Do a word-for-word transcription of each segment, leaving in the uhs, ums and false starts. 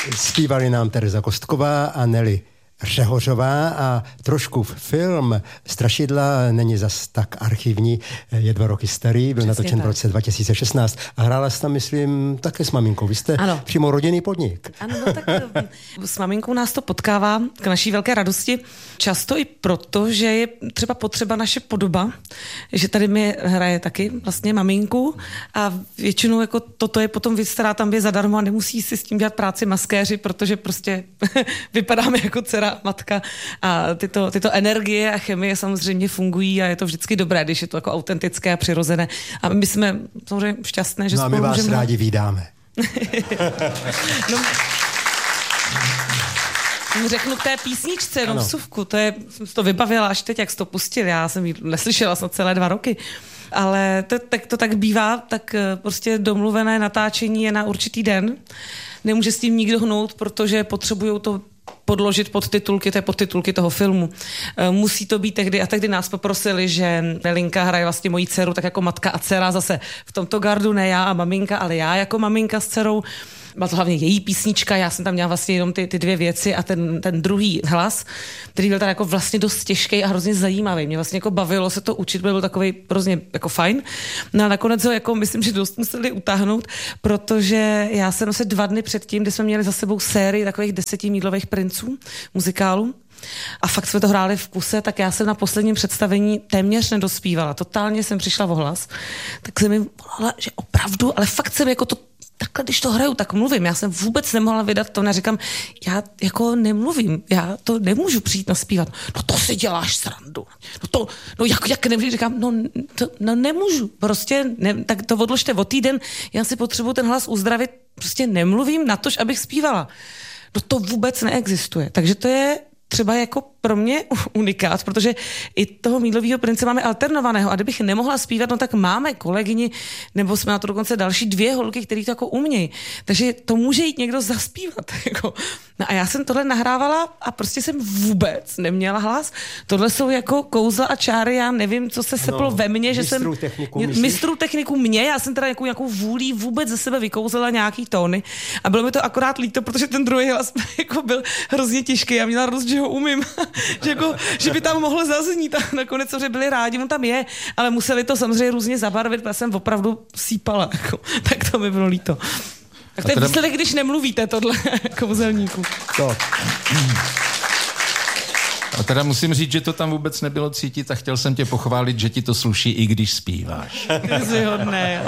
Zpívali nám Tereza Kostková a Nelly Řehořová a trošku film Strašidla není zas tak archivní, je dva roky starý, byl natočen v roce dva tisíce šestnáct a hrála jsi tam, myslím, také s maminkou. Vy jste ano. přímo rodinný podnik. Ano, no tak s maminkou nás to potkává k naší velké radosti. Často i proto, že je třeba potřeba naše podoba, že tady mi hraje taky vlastně maminku a většinou jako toto je potom věc, která tam je zadarmo a nemusí si s tím dělat práci maskéři, protože prostě vypadáme jako dcera matka a tyto, tyto energie a chemie samozřejmě fungují a je to vždycky dobré, když je to jako autentické a přirozené. A my jsme samozřejmě šťastné, že no spolu a my vás můžeme... rádi vídáme. no, řeknu k té písničce, jenom vsuvku, to je, jsem to vybavila až teď, jak jsi to pustil, já jsem ji neslyšela snad celé dva roky. Ale to, tak, to tak bývá, tak prostě domluvené natáčení je na určitý den. Nemůže s tím nikdo hnout, protože potřebujou to podložit podtitulky, té podtitulky toho filmu. Musí to být tehdy, a tehdy nás poprosili, že Nelinka hraje vlastně moji dceru tak jako matka a dcera, zase v tomto gardu ne já a maminka, ale já jako maminka s dcerou. Byla to hlavně její písnička, já jsem tam měla vlastně jenom ty, ty dvě věci a ten, ten druhý hlas, který byl tak jako vlastně dost těžký a hrozně zajímavý. Mě vlastně jako bavilo se to učit, byl takový hrozně jako fajn. No a nakonec ho jako myslím, že dost museli utáhnout, protože já jsem asi dva dny předtím, kdy jsme měli za sebou sérii takových deseti mídlových princů, muzikálu, a fakt jsme to hráli v kuse, tak já jsem na posledním představení téměř nedospívala. Totálně jsem přišla o hlas. Tak jsem mi volala, že opravdu, ale fakt jsem jako to takhle, když to hraju, tak mluvím. Já jsem vůbec nemohla vydat to, neříkám, já jako nemluvím, já to nemůžu přijít naspívat. No to si děláš srandu. No to, no jak, jak nemůžu, říkám, no, to, no nemůžu, prostě, ne, tak to odložte o týden, já si potřebuji ten hlas uzdravit, prostě nemluvím na tož, abych zpívala. No to vůbec neexistuje, takže to je třeba jako pro mě unikát, protože i toho Mídlovýho prince máme alternovaného a kdybych nemohla zpívat, no tak máme kolegyni, nebo jsme na to dokonce další dvě holky, který to jako umějí. Takže to může jít někdo zaspívat. Jako. No a já jsem tohle nahrávala a prostě jsem vůbec neměla hlas. Tohle jsou jako kouzla a čáry, já nevím, co se seplo no, ve mně, že jsem... Techniku, mistrů techniku mě, já jsem teda nějakou, nějakou vůlí vůbec ze sebe vykouzela nějaký tóny a bylo mi to akorát líto, protože ten druhý hlas jako byl hrozně těžký a měla roz, že ho umím. že, jako, že by tam mohl zaznít a nakonec samozřejmě byli rádi, on tam je, ale museli to samozřejmě různě zabarvit, protože jsem opravdu sípala, jako, tak to mi bylo líto. Tak to je teda... výsledek, když nemluvíte tohle kouzelníku. To. A teda musím říct, že to tam vůbec nebylo cítit a chtěl jsem tě pochválit, že ti to sluší, i když zpíváš. Jsi hodné.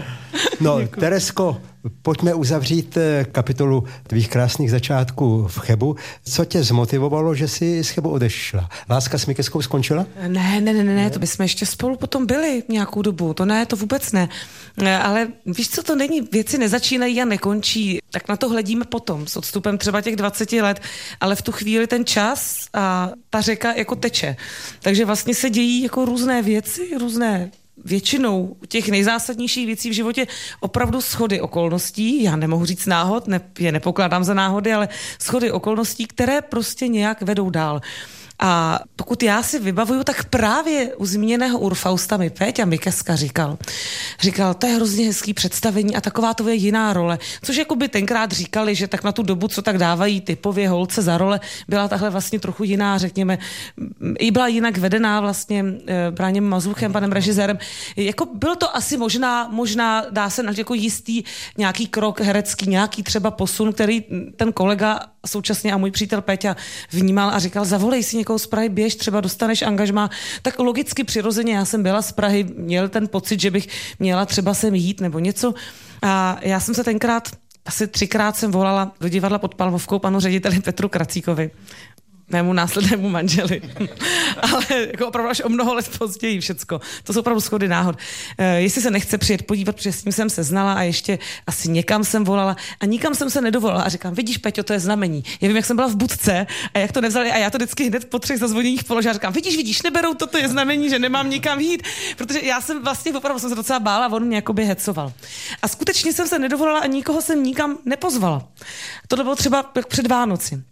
No, Teresko, pojďme uzavřít kapitolu tvých krásných začátků v Chebu. Co tě zmotivovalo, že jsi z Chebu odešla? Láska s Mikeskou skončila? Ne, ne, ne, ne, to bychom ještě spolu potom byli nějakou dobu. To ne, to vůbec ne. Ale víš, co to není? Věci nezačínají a nekončí. Tak na to hledíme potom, s odstupem třeba těch dvaceti let, ale v tu chvíli ten čas a ta řeka jako teče. Takže vlastně se dějí jako různé věci, různé většinou těch nejzásadnějších věcí v životě opravdu shody okolností, já nemohu říct náhod, ne, je nepokládám za náhody, ale shody okolností, které prostě nějak vedou dál. A pokud já si vybavuju, tak právě u zmíněného Urfausta mi Péťa Mikeska říkal. Říkal, to je hrozně hezký představení a taková to je jiná role. Což jako by tenkrát říkali, že tak na tu dobu, co tak dávají typově holce za role, byla tahle vlastně trochu jiná, řekněme, i byla jinak vedená vlastně Bráněm Mazuchem, panem režisérem. Jako bylo to asi možná, možná dá se na jako jistý nějaký krok herecký, nějaký třeba posun, který ten kolega současně a můj přítel Péťa vnímal a říkal, zavolej si někoho z Prahy, běž, třeba dostaneš angažmá. Tak logicky přirozeně, já jsem byla z Prahy, měl ten pocit, že bych měla třeba sem jít nebo něco. A já jsem se tenkrát, asi třikrát jsem volala do divadla pod Palmovkou panu řediteli Petru Kracíkovi, mému následnému manželi. Ale jako opravdu až o mnoho let později všecko. To jsou opravdu schody náhod. E, jestli se nechce přijet podívat, protože s tím jsem se znala a ještě asi někam jsem volala a nikam jsem se nedovolala a říkám, vidíš, Peťo, to je znamení. Já vím, jak jsem byla v budce a jak to nevzali a já to vždycky hned po třech zazvoněních položila a říkám, vidíš, vidíš, neberou, toto je znamení, že nemám nikam jít, protože já jsem vlastně opravdu jsem se docela bála a on mě jakoby hecoval. A skutečně jsem se nedovolala a nikoho jsem nikam nepozvala. To bylo třeba před Vánoci.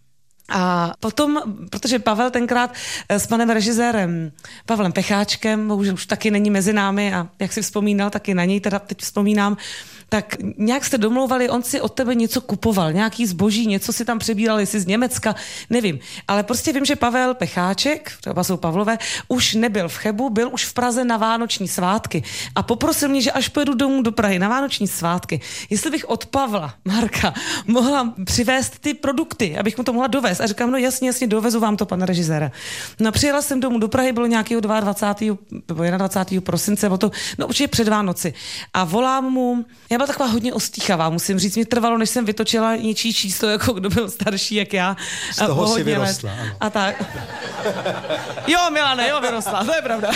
A potom, protože Pavel tenkrát s panem režisérem Pavlem Pecháčkem, bohužel už taky není mezi námi a jak si vzpomínal, taky na něj teda teď vzpomínám, tak nějak jste domlouvali, on si od tebe něco kupoval, nějaký zboží, něco si tam přebíral, jestli z Německa, nevím. Ale prostě vím, že Pavel Pecháček, třeba jsou Pavlové, už nebyl v Chebu, byl už v Praze na vánoční svátky a poprosil mě, že až pojedu domů do Prahy na vánoční svátky, jestli bych od Pavla, Marka, mohla přivést ty produkty, abych mu to mohla dovést. A říkám, no jasně, jasně, dovezu vám to, pane režiséra. No přijela jsem domů do Prahy, bylo nějakého dvacátého druhého nebo dvacátého prvního prosince, bylo to, no určitě před Vánoci. A volám mu, já byla taková hodně ostýchavá, musím říct, mě trvalo, než jsem vytočila něčí číslo, jako kdo byl starší, jak já. Z toho si vyrostla, ano. A tak. Jo, Milane, jo, vyrostla, to je pravda.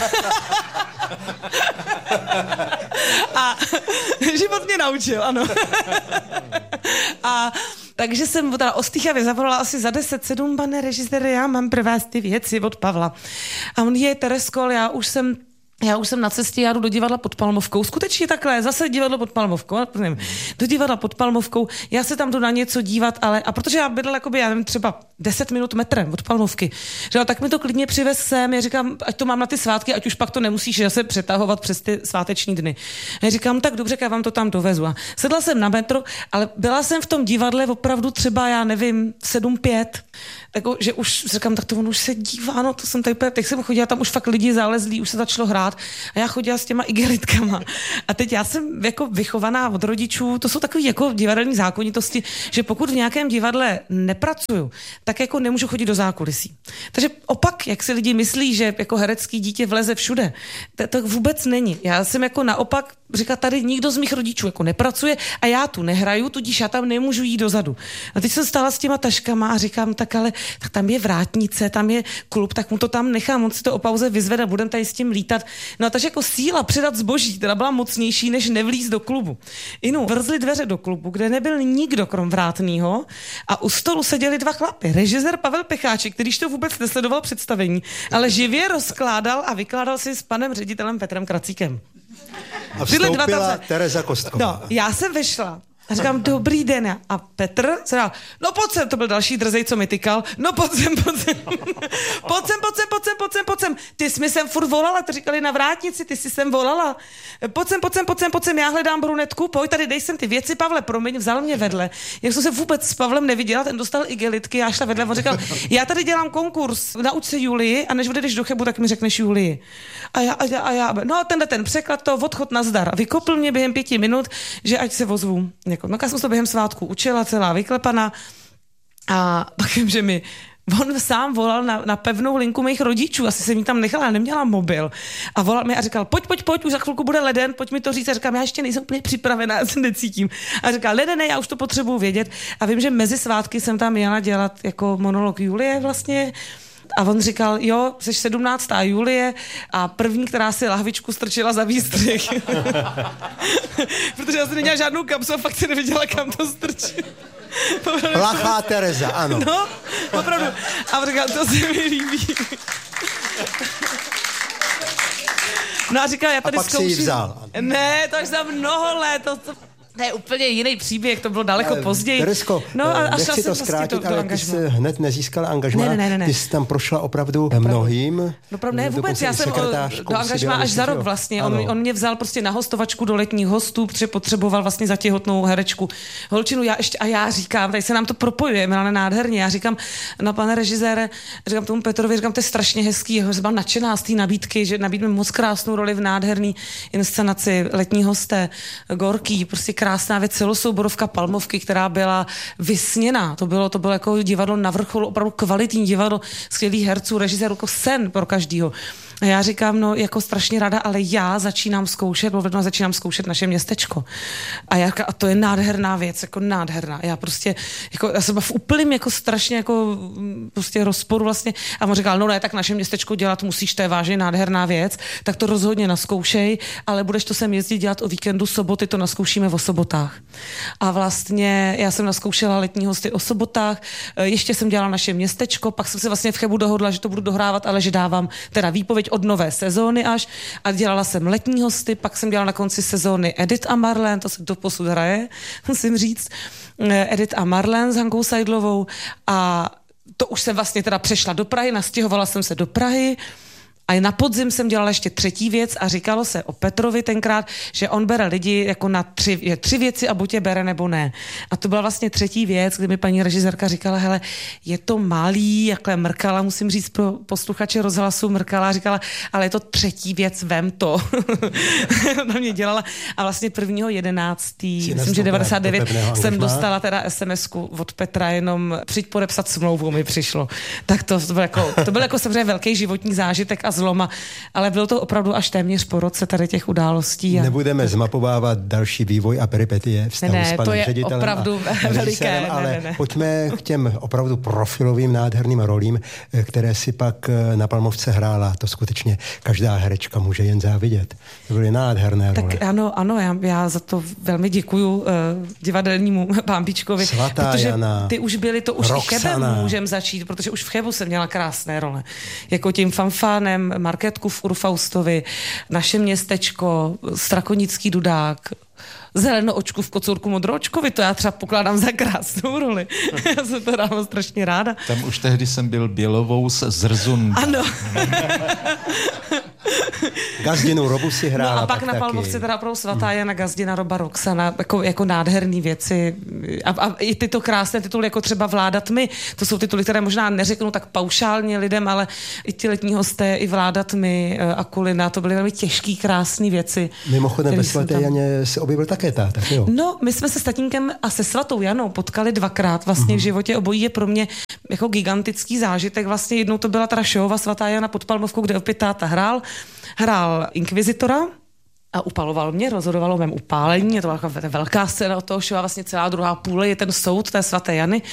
A život mě naučil, ano. A takže jsem teda ostýchavě zavolala asi za deset sedm, pane režisére, já mám pro vás ty věci od Pavla. A on je, Teresko, já už jsem Já už jsem na cestě, já jdu do divadla pod Palmovkou. Skutečně takhle, zase divadlo pod Palmovkou. Nevím, do divadla pod Palmovkou, já se tam jdu na něco dívat, ale a protože já bydlela jakoby, já nevím, třeba deset minut metrem od Palmovky, že jo, tak mi to klidně přivez sem, já říkám, ať to mám na ty svátky, ať už pak to nemusíš zase přetahovat přes ty sváteční dny. Já říkám, tak dobře, já vám to tam dovezu. A sedla jsem na metro, ale byla jsem v tom divadle opravdu třeba, já nevím, sedm pět. Jako, že už říkám, tak to on už se dívá, no to jsem tady, teď jsem chodila, tam už fakt lidi zalezlí, už se začalo hrát a já chodila s těma igelitkama. A teď já jsem jako vychovaná od rodičů, to jsou takové jako divadelní zákonitosti, že pokud v nějakém divadle nepracuju, tak jako nemůžu chodit do zákulisí. Takže opak, jak si lidi myslí, že jako herecký dítě vleze všude, to, to vůbec není. Já jsem jako naopak říká, tady nikdo z mých rodičů jako nepracuje a já tu nehraju, tudíž já tam nemůžu jít dozadu. A teď jsem stála s těma taškama a říkám, tak ale tak tam je vrátnice, tam je klub, tak mu to tam nechám, on si to o pauze vyzvede, budem tady s tím lítat. No a takže jako síla předat zboží, teda byla mocnější, než nevlíz do klubu. Inu, vrzli dveře do klubu, kde nebyl nikdo krom vrátnýho a u stolu seděli dva chlapy. Režisér Pavel Pecháček, kterýž to vůbec nesledoval představení, ale živě rozkládal a vykládal si s panem ředitelem Petrem Kracíkem. A vstoupila Tereza Kostková. No, já jsem vešla a říkám, dobrý den. A Petr se dal, no pojď sem, to byl další drzej, co mi tykal, no pojď sem, pojď sem, pojď sem, pojď sem, pojď sem, pojď sem, pojď sem, ty jsi mi sem furt volala, to říkali na vrátnici, ty jsi sem volala, pojď sem, pojď sem, pojď sem, pojď sem, já hledám brunetku, pojď tady, dej sem ty věci, Pavle, promiň, vzal mě vedle. Jak jsem se vůbec s Pavlem neviděla, ten dostal igelitky, já šla vedle, on říkal, já tady dělám konkurs, nauč se Julii a než odjedeš do Chebu, tak mi řekneš Julii. A já, a já, a já, no tenhle ten překlad to, odchod nazdar. A vykopl mě během pěti minut, že ať se ozvu. No, já jsem to během svátku učila, celá vyklepaná. A pak vím, že mi on sám volal na, na pevnou linku mých rodičů, asi jsem jí tam nechala, neměla mobil. A volal mi a říkal, pojď, pojď, pojď, už za chvilku bude leden, pojď mi to říct. A říkám, já ještě nejsem úplně připravená, já se necítím. A říkal, leden, ne, já už to potřebuju vědět. A vím, že mezi svátky jsem tam jela dělat jako monolog Julie vlastně. A on říkal, jo, jsi sedmnáctá Julie a první, která si lahvičku strčila za výstřih. Protože já jsem neměla žádnou kapsu a fakt si nevěděla, kam to strčit. Plachá Tereza, ano. No, opravdu. A on říkal, to se mi líbí. No a říkal, já tady a pak zkouším. si ji vzal. Ne, to až za mnoho let, to, to... To je úplně jiný příběh, to bylo daleko ale, později. Teresko, no, a, a nechci to zkrátit, do, do ale ty jsi hned nezískala angažmá. Ne, ne, ne, ne. Ty jsi tam prošla opravdu mnohým. No, ne, vůbec, já jsem do angažmá až za rok vlastně. On, on mě vzal prostě na hostovačku do letních hostů, protože potřeboval vlastně za těhotnou herečku holčinu. Já ještě, a já říkám, tady se nám to propojuje, Milane, nádherně. Já říkám na pane režisére, říkám tomu Petrovi, říkám, to je strašně hezký, jeho jsem byla nadšená z té nabídky, že nabídme moc krásnou roli v nádherný inscenaci letní hosté, Gorký, prostě krásná věc, celosouborovka Palmovky, která byla vysněná. To bylo, to bylo jako divadlo na vrcholu, opravdu kvalitní divadlo, skvělých herců, režisérů, jako sen pro každýho. A já říkám, no jako strašně ráda, ale já začínám zkoušet, bo začínám zkoušet naše městečko. A, já, a to je nádherná věc, jako nádherná. Já prostě, jako, já jsem v úplným jako strašně jako prostě rozporu vlastně. A on říkal, no ne, tak naše městečko dělat musíš, to je vážně nádherná věc, tak to rozhodně naskoušej, ale budeš to sem jezdit dělat o víkendu, soboty, to naskoušíme o sobotách. A vlastně já jsem naskoušela letní hosty o sobotách, ještě jsem dělala naše městečko, pak jsem se vlastně v Chebu dohodla, že to budu dohrávat, ale že dávám teda výpověď od nové sezóny až a dělala jsem letní hosty, pak jsem dělala na konci sezóny Edith a Marlén, to se doposud hraje, musím říct, Edith a Marlén s Hankou Seidlovou a to už jsem vlastně teda přešla do Prahy, nastěhovala jsem se do Prahy. A na podzim jsem dělala ještě třetí věc a říkalo se o Petrovi tenkrát, že on bere lidi jako na tři, je tři věci a buď je bere nebo ne. A to byla vlastně třetí věc, kdy mi paní režisérka říkala, hele, je to malý, jakhle mrkala, musím říct pro posluchače rozhlasu, mrkala, říkala, ale je to třetí věc, vem to. Na mě dělala a vlastně prvního jedenáctého myslím, že devadesát devět jsem dostala teda es em esku od Petra, jenom přijď podepsat smlouvu mi přišlo. Tak to, to bylo jako, to byl jako samozřejmě velký životní zážitek a zloma, ale bylo to opravdu až téměř po roce tady těch událostí. A... Nebudeme zmapovávat další vývoj a peripetie vztahu ne, s panem ne, ředitelem opravdu veliké, ale ne, ne, ne. pojďme k těm opravdu profilovým nádherným rolím, které si pak na Palmovce hrála. To skutečně každá herečka může jen závidět. To byly nádherné tak role. Ano, ano, já, já za to velmi děkuju uh, divadelnímu Pámbičkovi, Svatá protože Jana, ty už byly, to už Roxana. i Chebem můžem začít, protože už v Chebu jsem měla krásné role. Jako tím fanfánem, Markétku v Urfaustovi, Naše městečko, Strakonický dudák, Zelenoočku v Kocurku Modroočkovi, to já třeba pokládám za krásnou roli. Já se to dávám strašně ráda. Tam už tehdy jsem byl Bělovous z Rzunda. Ano. Gazdinu Robu si hrála. No a pak na Palmovce teda pro Svatá Jana, Gazdina Roba, Roxana, jako, jako nádherný věci. A, a i tyto krásné tituly, jako třeba Vláda tmy, to jsou tituly, které možná neřeknu tak paušálně lidem, ale i ti letní hosté, i Vláda tmy, Akulina, to byly velmi těžký, krásné věci. Mimochodem ve Svaté tam... Janě se objevil také táta, jo? No, my jsme se s tatínkem a se Svatou Janou potkali dvakrát vlastně mm-hmm. v životě. Obojí je pro mě jako gigantický zážitek. Vlastně jednou to byla teda showova Svatá Jana pod Palmovkou, kde opět táta hrál. Hrál inkvizitora a upaloval mě, rozhodovalo o mém upálení. Je to velká scéna od toho show a vlastně celá druhá půle je ten soud té Svaté Jany.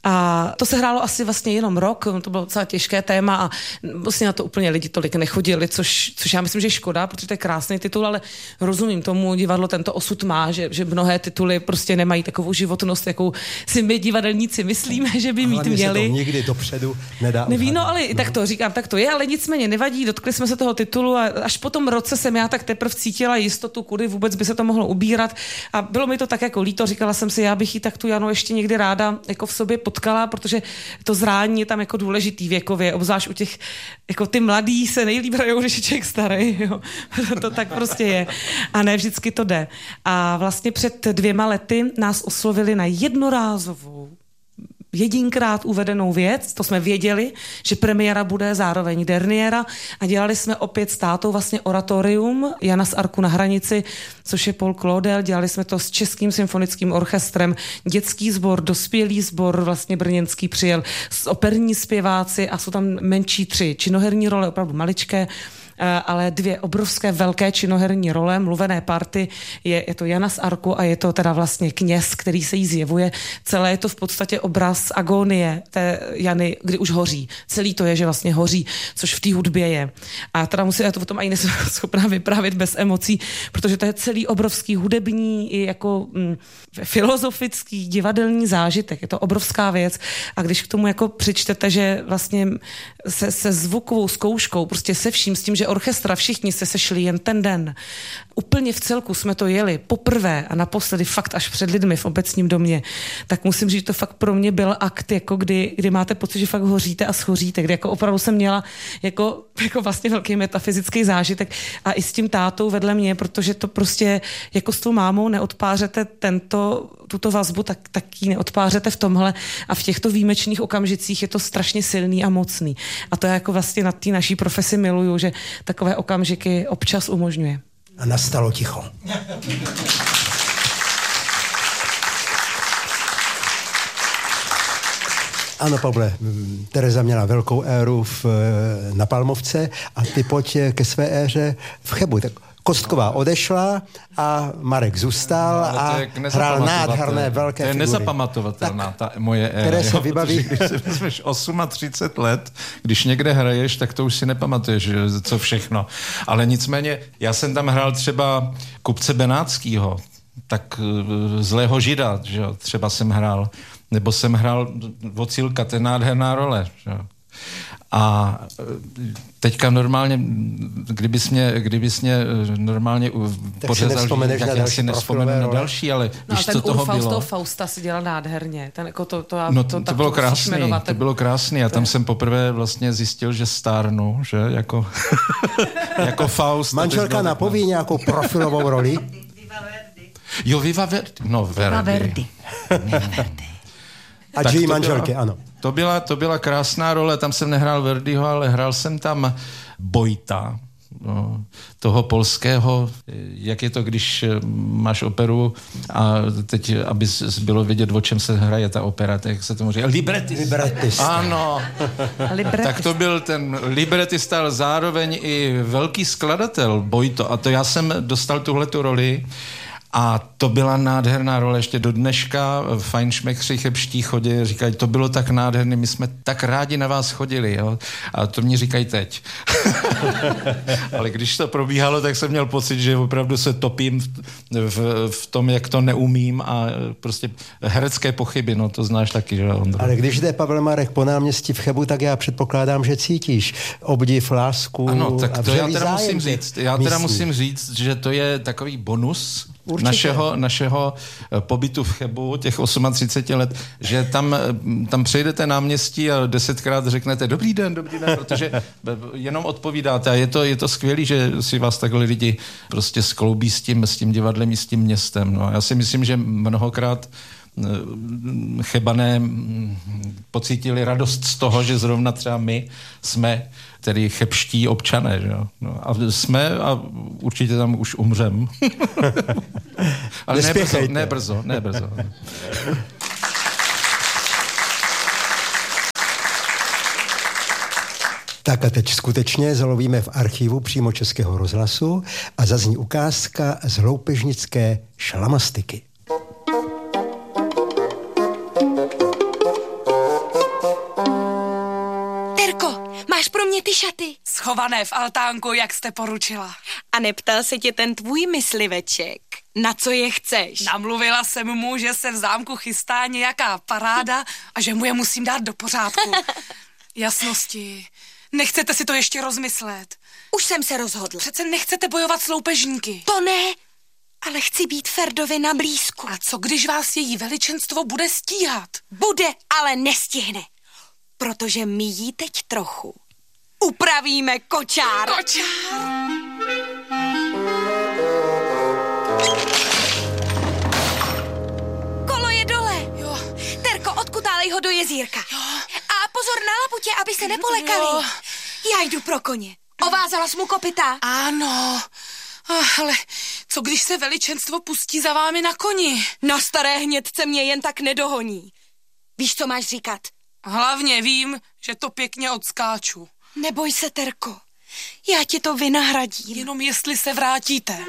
A to se hrálo asi vlastně jenom rok, to bylo docela těžké téma a vlastně na to úplně lidi tolik nechodili, což, což já myslím, že je škoda, protože to je krásný titul, ale rozumím tomu, divadlo tento osud má, že, že mnohé tituly prostě nemají takovou životnost, jakou si my divadelníci myslíme, že by mít hlavně měli. Se to nikdy dopředu nedá. Neví, no ale no. Tak to říkám, tak to je, ale nicméně nevadí, dotkli jsme se toho titulu a až po tom roce jsem já tak teprve cítila jistotu, kudy vůbec by se to mohlo ubírat a bylo mi to tak jako líto, říkala jsem si, já bych jí tak tu Janu ještě někdy ráda jako v sobě potkala, protože to zrání je tam jako důležitý věkově, obzvlášť u těch, jako ty mladí se nejlíp hrajou, když je člověk starý, jo. To tak prostě je. A ne vždycky to jde. A vlastně před dvěma lety nás oslovili na jednorázovou jedinkrát uvedenou věc, to jsme věděli, že premiéra bude zároveň derniéra a dělali jsme opět s tátou vlastně oratorium Jana z Arku na hranici, což je Paul Claudel, dělali jsme to s Českým symfonickým orchestrem, dětský sbor, dospělý sbor, vlastně brněnský přijel, operní zpěváci a jsou tam menší tři činoherní role, opravdu maličké, ale dvě obrovské velké činoherní role, mluvené party, je, je to Jana z Arku a je to teda vlastně kněz, který se jí zjevuje. Celé je to v podstatě obraz agónie té Jany, kdy už hoří. Celý to je, že vlastně hoří, což v té hudbě je. A teda musím, já to o tom ani nejsem schopná vyprávět bez emocí, protože to je celý obrovský hudební i jako mm, filozofický divadelní zážitek. Je to obrovská věc a když k tomu jako přičtete, že vlastně se, se zvukovou zkouškou, prostě se vším, s tím, že orchestra, všichni se sešli jen ten den. Úplně v celku jsme to jeli poprvé a naposledy fakt až před lidmi v Obecním domě. Tak musím říct, že to fakt pro mě byl akt, jako kdy, kdy máte pocit, že fakt hoříte a schoříte, kdy jako opravdu jsem měla jako, jako vlastně velký metafyzický zážitek a i s tím tátou vedle mě, protože to prostě jako s tou mámou neodpářete tento, tuto vazbu, tak, tak ji neodpářete v tomhle a v těchto výjimečných okamžicích je to strašně silný a mocný. A to já jako vlastně na té naší profesi miluju, že takové okamžiky občas umožňuje. A nastalo ticho. Ano, Pavle, Tereza měla velkou éru v, na Palmovce a ty pojď ke své éře v Chebu. Tak Kostková odešla a Marek zůstal no, a hrál nádherné velké figury. To je figury. nezapamatovatelná ta moje éra. Které se vybaví. Když si vezmeš třicet osm let, když někde hraješ, tak to už si nepamatuješ, co všechno. Ale nicméně, já jsem tam hrál třeba kupce Benátskýho, tak Zlého žida, že jo, třeba jsem hrál. Nebo jsem hrál Vocílka, to je nádherná role, že jo. A teďka normálně, kdybys mě, kdybys mě normálně pořezal, tak já si nevzpomenu na další, ale no, víš, co toho bylo? Toho Fausta si dělal nádherně. Ten, jako to, to, no, to, to, to bylo krásný, jmenovat, to bylo krásný. A tam jsem poprvé vlastně zjistil, že stárnu, že jako, jako Faust. Manželka napoví nějakou profilovou roli? Jo, Viva Verdi. No, Verdi. Viva Verdi. Viva Verdi. A G manželky, byla, ano. To byla, to byla krásná role, tam jsem nehrál Verdiho, ale hrál jsem tam Bojta, no, toho polského, jak je to, když máš operu a teď, aby bylo vidět, o čem se hraje ta opera, tak jak se tomu říká, libretista. Libretista. Ano, libretista. Tak to byl ten libretista, ale zároveň i velký skladatel Bojto a to já jsem dostal tuhletu roli. A to byla nádherná role ještě do dneška. Fajnšmekři chebští chodí, říkají, to bylo tak nádherné, my jsme tak rádi na vás chodili. Jo? A to mě říkají teď. Ale když to probíhalo, tak jsem měl pocit, že opravdu se topím v, v, v tom, jak to neumím a prostě herecké pochyby, no to znáš taky, že Ondro? Ale když jde Pavel Marek po náměstí v Chebu, tak já předpokládám, že cítíš obdiv, lásku. Ano, tak a to já teda zájem musím říct. Já teda místní. musím říct, že to je takový bonus našeho, našeho pobytu v Chebu, těch třicet osm let, že tam, tam přejdete náměstí a desetkrát řeknete dobrý den, dobrý den, protože jenom odpovídáte a je to, je to skvělý, že si vás takhle lidi prostě skloubí s tím, s tím divadlem i s tím městem. No. Já si myslím, že mnohokrát Chebané pocítili radost z toho, že zrovna třeba my jsme tedy chebští občané. Že? No, a jsme a určitě tam už umřem. Ale ne brzo, ne brzo, ne brzo. Tak a teď skutečně zalovíme v archivu přímo Českého rozhlasu a zazní ukázka z loupežnické šlamastiky. Máš pro mě ty šaty? Schované v altánku, jak jste poručila. A neptal se tě ten tvůj mysliveček, na co je chceš? Namluvila jsem mu, že se v zámku chystá nějaká paráda a že mu je musím dát do pořádku. Jasnosti. Nechcete si to ještě rozmyslet? Už jsem se rozhodl. Přece nechcete bojovat s loupežníky. To ne, ale chci být Ferdovi na blízku. A co když vás její veličenstvo bude stíhat? Bude, ale nestihne. Protože my jí teď trochu upravíme kočár. Kočár. Kolo je dole. Jo. Terko, odkutálej ho do jezírka. Jo. A pozor na laputě, aby se nepolekali. Jo. Já jdu pro koně. Ovázala jsi mu kopyta? Ano. Ach, ale co když se veličenstvo pustí za vámi na koni? Na staré hnědce mě jen tak nedohoní. Víš, co máš říkat? Hlavně vím, že to pěkně odskáču. Neboj se, Terko. Já ti to vynahradím. Jenom jestli se vrátíte.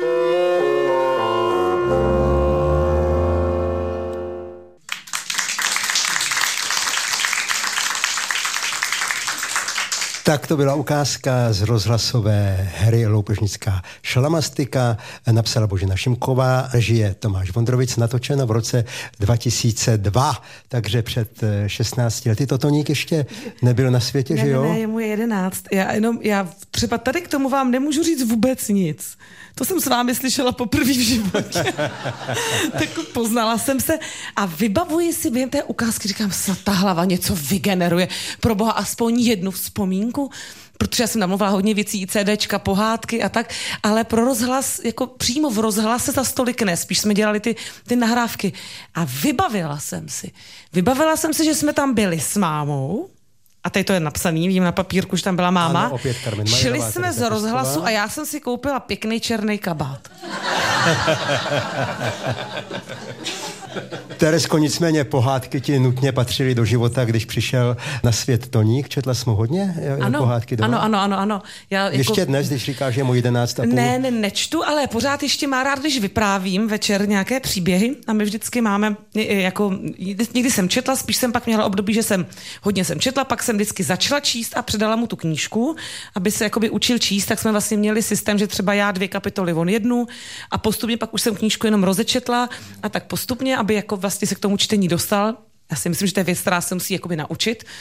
Tak to byla ukázka z rozhlasové hry Loupežnická šlamastika. Napsala Božena Šimková, režie Tomáš Vondrovic, natočeno v roce dva tisíce dva, takže před šestnácti lety. Totoník ještě nebyl na světě, ne, že jo? Ne, ne, je mu je jedenáct. Já, jenom, já třeba tady k tomu vám nemůžu říct vůbec nic. To jsem s vámi slyšela poprvé v životě. Tak poznala jsem se a vybavuji si během té ukázky, říkám, snad ta hlava něco vygeneruje. Pro boha aspoň jednu vzpomínku, protože já jsem namluvila hodně věcí, CDčka, pohádky a tak, ale pro rozhlas, jako přímo v rozhlase za stolik ne, spíš jsme dělali ty, ty nahrávky. A vybavila jsem si. Vybavila jsem si, že jsme tam byli s mámou, a tady to je napsaný, vidím na papírku, že tam byla máma. Ano, opět Carmen Šli Majerová, jsme z rozhlasu a já jsem si koupila pěkný černý kabát. Teresko, nicméně pohádky ti nutně patřily do života, když přišel na svět Toník. Četla jsi mu hodně ano, pohádky doma? Ano, ano, ano, ano. Já ještě jako... dnes, když říkáš, že je mu jedenáct a půl? Ne, ne, nečtu, ale pořád ještě má rád, když vyprávím večer nějaké příběhy a my vždycky máme, jako, někdy jsem četla, spíš jsem pak měla období, že jsem hodně jsem četla, pak jsem vždycky začala číst a předala mu tu knížku, aby se jakoby učil číst, tak jsme vlastně měli systém, že třeba já dvě kapitoly, on jednu a postupně pak už jsem knížku jenom rozečetla a tak postupně, aby jako vlastně se k tomu čtení dostal. Já si myslím, že to je věc, která se musí jakoby naučit,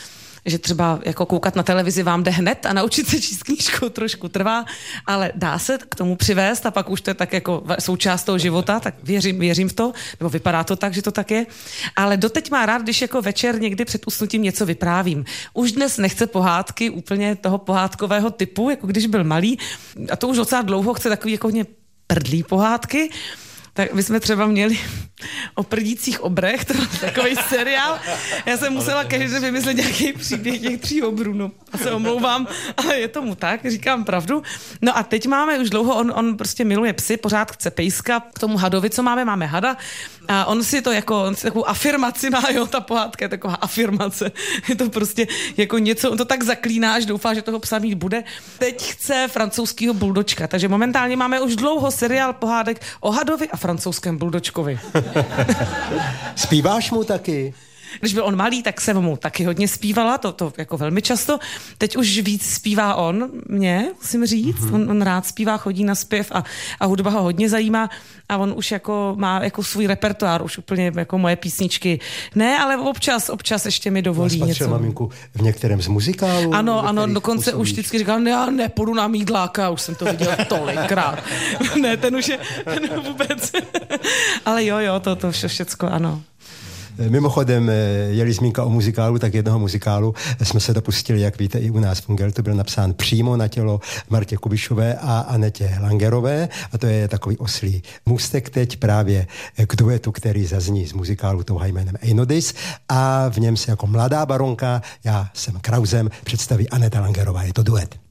že třeba jako koukat na televizi vám jde hned a naučit se číst knížku trošku trvá, ale dá se k tomu přivést a pak už to je tak jako součást toho života, tak věřím, věřím v to, nebo vypadá to tak, že to tak je. Ale doteď má rád, když jako večer někdy před usnutím něco vyprávím. Už dnes nechce pohádky úplně toho pohádkového typu, jako když byl malý, a to už docela dlouho chce takový jako hodně prdlý pohádky. Tak my jsme třeba měli o prdících obrech, to byl takový seriál. Já jsem musela každý den vymyslet nějaký příběh těch tří obrů, no a se omlouvám, ale je tomu tak, říkám pravdu. No a teď máme už dlouho, on, on prostě miluje psy, pořád chce pejska, k tomu hadovi, co máme, máme hada a on si to jako, on si takovou afirmaci má, jo, ta pohádka je taková afirmace, je to prostě jako něco, on to tak zaklíná, až doufá, že toho psa mít bude. Teď chce francouzskýho buldočka, takže momentálně máme už dlouho seriál pohádek o hadovi a francouzském buldočkovi. Zpíváš mu taky? Když byl on malý, tak jsem mu taky hodně zpívala, to, to jako velmi často. Teď už víc zpívá on mě, musím říct. Mm-hmm. On, on rád zpívá, chodí na zpěv a, a hudba ho hodně zajímá a on už jako má jako svůj repertoár, už úplně jako moje písničky. Ne, ale občas, občas ještě mi dovolí něco. Spatřil maminku v některém z muzikálů? Ano, ano, dokonce působíš. Už vždycky říkal, ne, já nepůjdu na Mýdláka, už jsem to viděl tolikrát. Ne, ten už je, ten vůbec. Ale jo, jo, to, to všecko, ano. Mimochodem, je-li zmínka o muzikálu, tak jednoho muzikálu jsme se dopustili, jak víte, i u nás v Ungeltu, byl napsán přímo na tělo Martě Kubišové a Anetě Langerové a to je takový oslý můstek teď právě k duetu, který zazní z muzikálu touha jménem Einodis a v něm se jako mladá baronka, já jsem Krausem, představí Aneta Langerová. Je to duet.